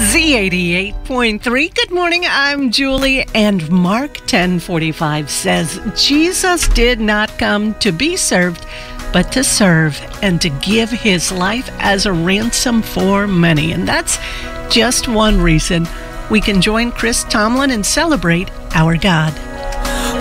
Z88.3. Good morning, I'm Julie, and Mark 10:45 says, Jesus did not come to be served, but to serve and to give his life as a ransom for many. And that's just one reason we can join Chris Tomlin and celebrate our God.